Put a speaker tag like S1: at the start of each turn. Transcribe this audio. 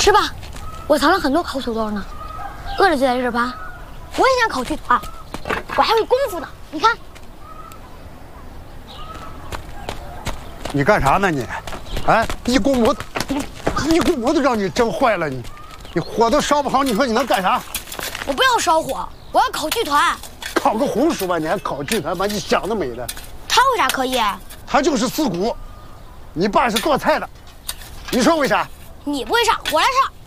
S1: 吃吧，我藏了很多烤土豆呢。饿了就在这儿吧。我也想烤剧团，我还会功夫呢。你看，
S2: 你干啥呢你？哎，一股馍都让你蒸坏了你火都烧不好，你说你能干啥？
S1: 我不要烧火，我要烤剧团。
S2: 烤个红薯吧，你还烤剧团，把你想得美的。
S1: 他为啥可以？
S2: 他就是四股。你爸是做菜的，你说为啥？
S1: 你不会上，我来上。